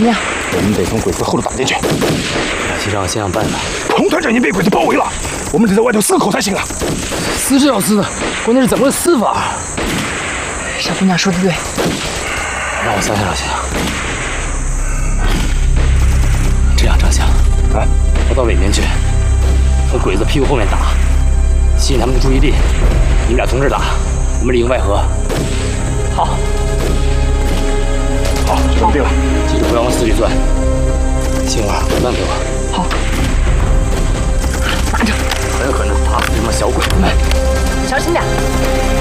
怎么样？ 我们得从鬼子后头打进去。 先让我想想办法。 彭团长已经被鬼子包围了，我们得在外头嘶口才行啊！ 撕是要撕的，关键是怎么个撕法？ 小姑娘说的对， 让我想想。这样，张相，我到里面去，从鬼子屁股后面打，吸引他们的注意力。你们俩同时打，我们里应外合。好， 这么定了。 记住不要往死里钻，信号慢给我。 好，拿着。 很有可能打死这帮小鬼子们。 小心点。